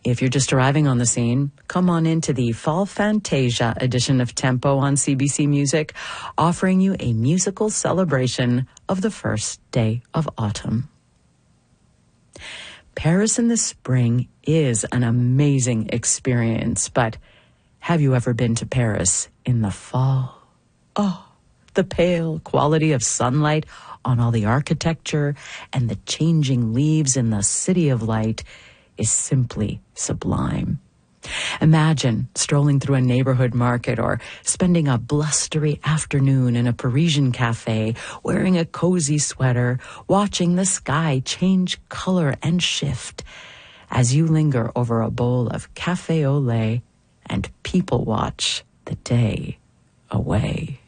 If you're just arriving on the scene, come on into the Fall Fantasia edition of Tempo on CBC Music, offering you a musical celebration of the first day of autumn. Paris in the spring is an amazing experience, but have you ever been to Paris in the fall? Oh, the pale quality of sunlight on all the architecture and the changing leaves in the City of Light is simply sublime. Imagine strolling through a neighborhood market or spending a blustery afternoon in a Parisian cafe, wearing a cozy sweater, watching the sky change color and shift as you linger over a bowl of café au lait and people watch the day away.